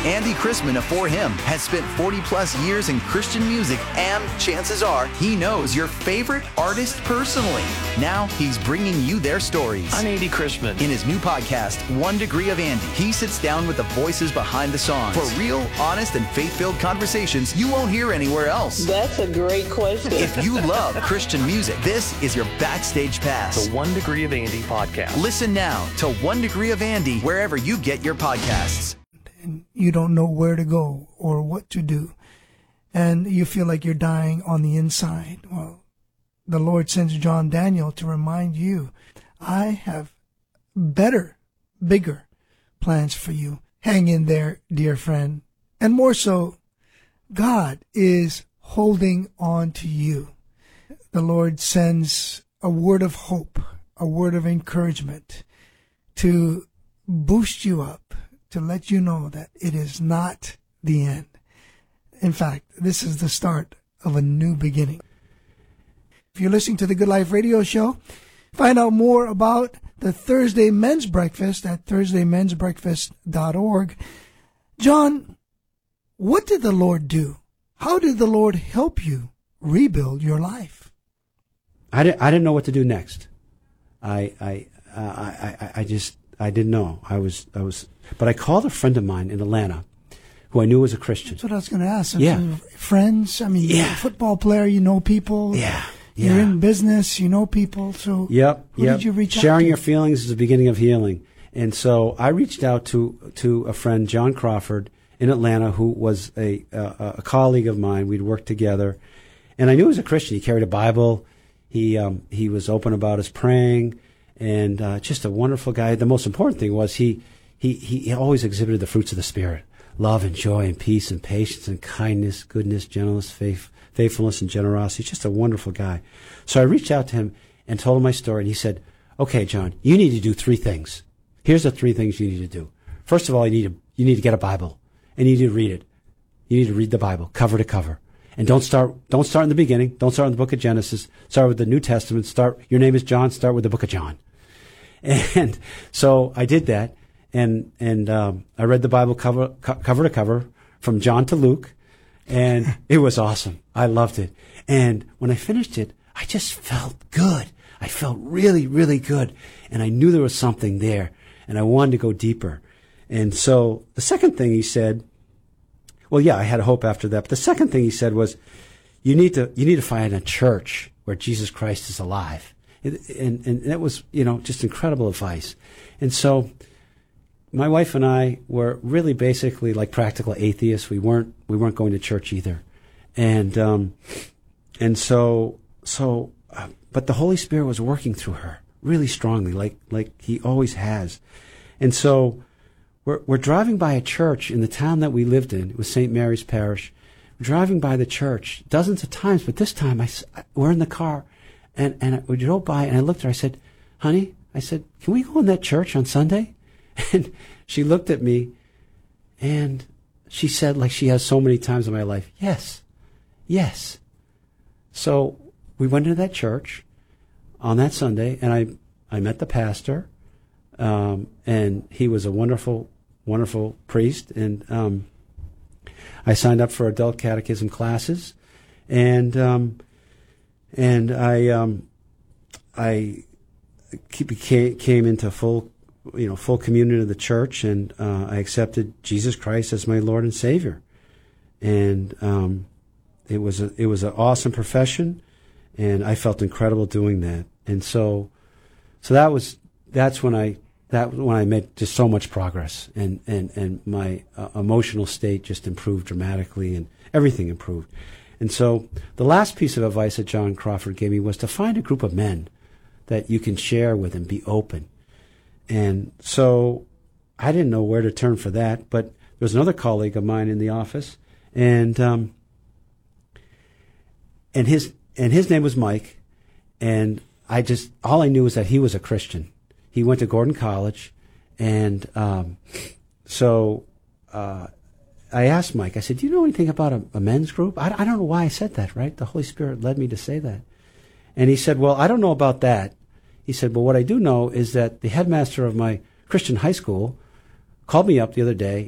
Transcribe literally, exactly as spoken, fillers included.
Andy Chrisman of For Him has spent forty plus years in Christian music, and chances are he knows your favorite artist personally. Now he's bringing you their stories. I'm Andy Chrisman. In his new podcast, One Degree of Andy, he sits down with the voices behind the songs for real, honest, and faith-filled conversations you won't hear anywhere else. That's a great question. If you love Christian music, this is your backstage pass. The One Degree of Andy podcast. Listen now to One Degree of Andy wherever you get your podcasts. And you don't know where to go or what to do, and you feel like you're dying on the inside. Well, the Lord sends John Daniel to remind you, I have better, bigger plans for you. Hang in there, dear friend. And more so, God is holding on to you. The Lord sends a word of hope, a word of encouragement to boost you up, to let you know that it is not the end. In fact, this is the start of a new beginning. If you're listening to the Good Life Radio Show, find out more about the Thursday Men's Breakfast at thursday men's breakfast dot org. John, what did the Lord do? How did the Lord help you rebuild your life? I didn't, I didn't know what to do next. I, I, uh, I, I, I just, I didn't know. I was, I was, but I called a friend of mine in Atlanta who I knew was a Christian. That's what I was going to ask. So yeah. Friends, I mean, yeah. You're a football player, you know people. Yeah. Yeah. You're in business, you know people. So yep, who yep. did you reach Sharing out to? your feelings is the beginning of healing. And so I reached out to, to a friend, John Crawford, in Atlanta, who was a, a, a colleague of mine. We'd worked together. And I knew he was a Christian. He carried a Bible. He, um, he was open about his praying, and uh, just a wonderful guy. The most important thing was he, he, he always exhibited the fruits of the Spirit: love and joy and peace and patience and kindness, goodness, gentleness, faith, faithfulness, and generosity. Just a wonderful guy. So I reached out to him and told him my story, and he said, okay, John, you need to do three things. Here's the three things you need to do. First of all, you need to, you need to get a Bible, and you need to read it. You need to read the Bible cover to cover. And don't start, don't start in the beginning. Don't start in the book of Genesis. Start with the New Testament. Start, your name is John. Start with the book of John. And so I did that. And, and, um, I read the Bible cover, co- cover to cover from John to Luke. And it was awesome. I loved it. And when I finished it, I just felt good. I felt really, really good. And I knew there was something there, and I wanted to go deeper. And so the second thing he said, well, yeah, I had hope after that. But the second thing he said was, you need to, you need to find a church where Jesus Christ is alive. And, and, and that was, you know, just incredible advice. And so my wife and I were really basically like practical atheists. We weren't, we weren't going to church either. And, um, and so, so, uh, but the Holy Spirit was working through her really strongly, like, like he always has. And so, We're, we're driving by a church in the town that we lived in. It was Saint Mary's Parish. We're driving by the church dozens of times, but this time I, we're in the car, and, and we drove by, and I looked at her. I said, honey, I said, can we go in that church on Sunday? And she looked at me, and she said, like she has so many times in my life, yes, yes. So we went into that church on that Sunday, and I, I met the pastor, um, and he was a wonderful wonderful priest, and um, I signed up for adult catechism classes, and um, and I um, I became, came into full you know full communion of the church, and uh, I accepted Jesus Christ as my Lord and Savior, and um, it was a, it was an awesome profession, and I felt incredible doing that, and so so that was that's when I. That when I made just so much progress, and and and my uh, emotional state just improved dramatically, and everything improved. And so the last piece of advice that John Crawford gave me was to find a group of men that you can share with and be open. And so I didn't know where to turn for that, but there was another colleague of mine in the office, and um, and his and his name was Mike, and I just all I knew was that he was a Christian. He went to Gordon College, and um, so uh, I asked Mike, I said, do you know anything about a, a men's group? I, I don't know why I said that, right? The Holy Spirit led me to say that. And he said, well, I don't know about that. He said, but what I do know is that the headmaster of my Christian high school called me up the other day,